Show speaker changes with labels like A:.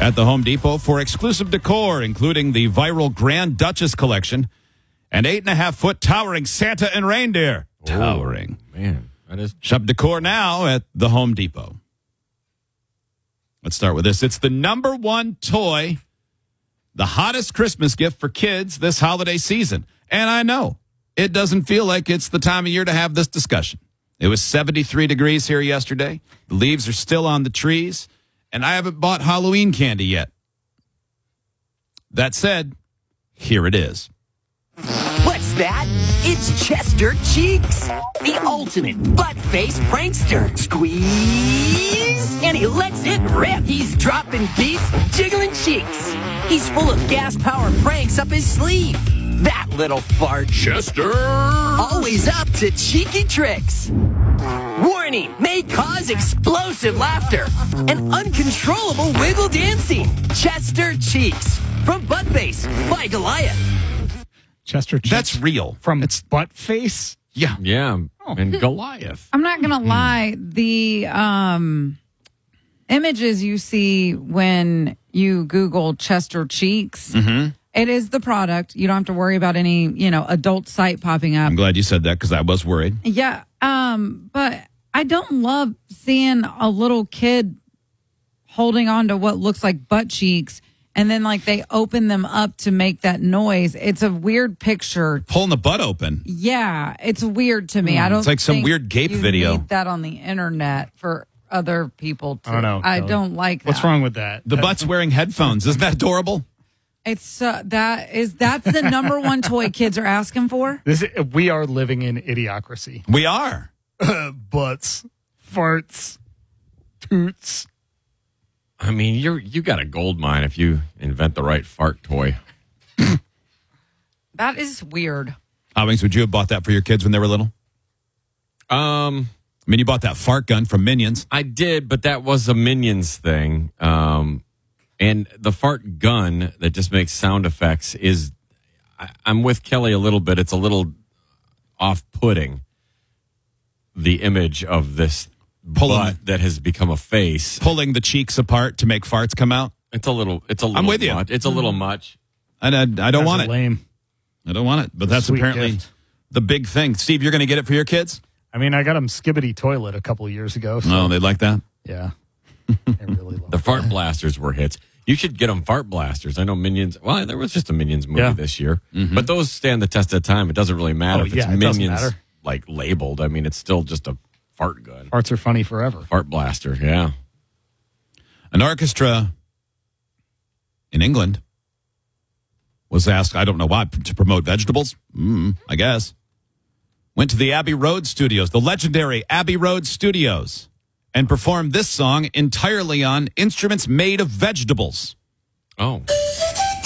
A: at the Home Depot for exclusive decor, including the viral Grand Duchess collection and 8.5-foot towering Santa and reindeer. Towering.
B: Man, that is.
A: Shop decor now at the Home Depot. Let's start with this. It's the number one toy, the hottest Christmas gift for kids this holiday season. And I know it doesn't feel like it's the time of year to have this discussion. It was 73 degrees here yesterday. The leaves are still on the trees, and I haven't bought Halloween candy yet. That said, here it is.
C: What's that? It's Chester Cheeks, the ultimate butt-face prankster. Squeeze, and he lets it rip. He's dropping beats, jiggling cheeks. He's full of gas-powered pranks up his sleeve. That little fart.
B: Chester!
C: Always up to cheeky tricks. Warning, may cause explosive laughter and uncontrollable wiggle dancing. Chester Cheeks, from Buttface by Goliath.
D: Chester Cheeks.
A: That's real.
D: From its butt face?
A: Yeah.
B: Yeah, and Goliath.
E: I'm not going to lie. The images you see when you Google Chester Cheeks, it is the product. You don't have to worry about any, adult site popping up.
A: I'm glad you said that because I was worried.
E: Yeah. But I don't love seeing a little kid holding on to what looks like butt cheeks and then they open them up to make that noise. It's a weird picture.
A: Pulling the butt open.
E: Yeah, it's weird to me. I don't.
A: It's like some
E: think
A: weird gape
E: you
A: video.
E: Need that on the internet for other people to.
D: I don't know.
E: I
D: Kelly.
E: don't like that.
D: What's wrong with that?
A: The butt's wearing headphones. Isn't that adorable?
E: It's that's the number one toy kids are asking for.
D: We are living in idiocracy.
A: We are.
D: Butts, farts, toots.
B: I mean, you got a gold mine if you invent the right fart toy.
E: That is weird.
A: Owings, would you have bought that for your kids when they were little? I mean, you bought that fart gun from Minions.
B: I did, but that was a Minions thing. And the fart gun that just makes sound effects is, I'm with Kelly a little bit. It's a little off-putting, the image of this butt that has become a face.
A: Pulling the cheeks apart to make farts come out.
B: It's a little
A: I'm with you.
B: much. It's a little much.
A: And I don't want it.
D: Lame.
A: I don't want it. But that's
D: Sweet
A: apparently
D: gift.
A: the big thing. Steve, you're going to get it for your kids?
D: I mean, I got them Skibbity Toilet a couple of years ago. So,
A: Oh, they'd like that?
D: yeah. I really love
B: The fart blasters were hits. You should get them fart blasters. I know Minions. Well, there was just a Minions movie this year, but those stand the test of time. It doesn't really matter if it's
D: it doesn't
B: Minions
D: matter.
B: labeled. I mean, it's still just a fart gun.
D: Farts are funny forever.
B: Fart blaster. Yeah.
A: An orchestra in England was asked, I don't know why, to promote vegetables. I guess. Went to the Abbey Road Studios, the legendary Abbey Road Studios, and performed this song entirely on instruments made of vegetables.
B: Oh.